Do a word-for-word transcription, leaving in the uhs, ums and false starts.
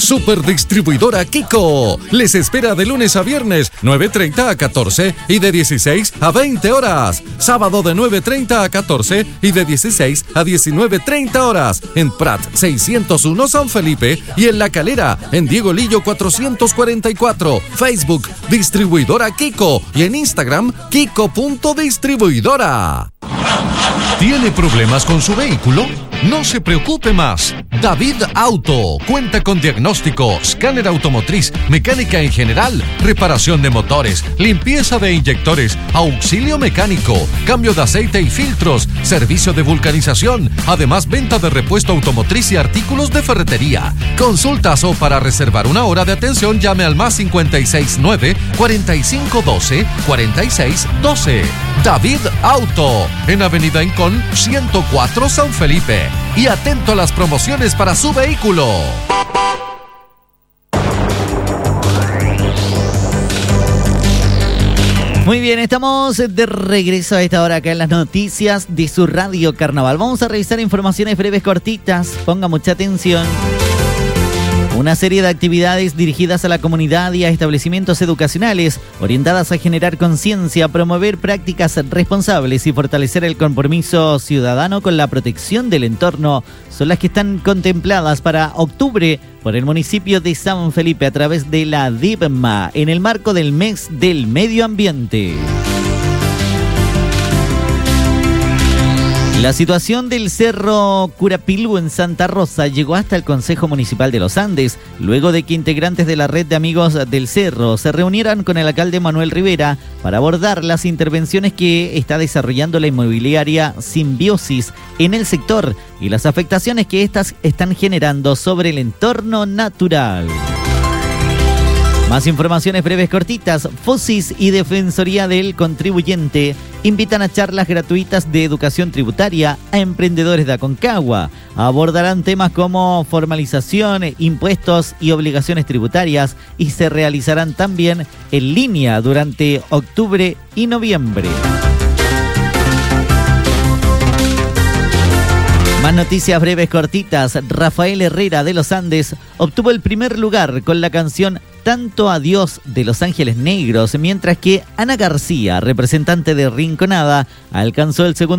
Superdistribuidora Kiko. Les espera de lunes a viernes, nueve treinta a catorce y de dieciséis a veinte horas. Sábado de nueve treinta a catorce y de dieciséis a diecinueve treinta horas. En Prat seiscientos uno San Felipe y en La Calera, en Diego Lillo cuatrocientos cuarenta y cuatro. Facebook, Distribuidora Kiko. Y en Instagram, Kiko.distribuidora. ¿Tiene problemas con su vehículo? No se preocupe más. David Auto cuenta con diagnóstico, escáner automotriz, mecánica en general, reparación de motores, limpieza de inyectores, auxilio mecánico, cambio de aceite y filtros, servicio de vulcanización, además venta de repuesto automotriz y artículos de ferretería. Consultas o para reservar una hora de atención llame al más cincuenta y seis nueve, cuarenta y cinco doce, cuarenta y seis doce. David Auto, en Avenida Incón ciento cuatro San Felipe. Y atento a las promociones para su vehículo. Muy bien, estamos de regreso a esta hora acá en las noticias de su Radio Carnaval. Vamos a revisar informaciones breves cortitas. Ponga mucha atención. Una serie de actividades dirigidas a la comunidad y a establecimientos educacionales, orientadas a generar conciencia, promover prácticas responsables y fortalecer el compromiso ciudadano con la protección del entorno, son las que están contempladas para octubre por el municipio de San Felipe a través de la DIVMA, en el marco del mes del medio ambiente. La situación del Cerro Curapilú en Santa Rosa llegó hasta el Consejo Municipal de los Andes, luego de que integrantes de la red de amigos del Cerro se reunieran con el alcalde Manuel Rivera para abordar las intervenciones que está desarrollando la inmobiliaria Simbiosis en el sector y las afectaciones que éstas están generando sobre el entorno natural. Más informaciones breves cortitas. FOSIS y Defensoría del Contribuyente invitan a charlas gratuitas de educación tributaria a emprendedores de Aconcagua. Abordarán temas como formalización, impuestos y obligaciones tributarias y se realizarán también en línea durante octubre y noviembre. Más noticias breves cortitas. Rafael Herrera de Los Andes obtuvo el primer lugar con la canción Tanto Adiós de Los Ángeles Negros, mientras que Ana García, representante de Rinconada, alcanzó el segundo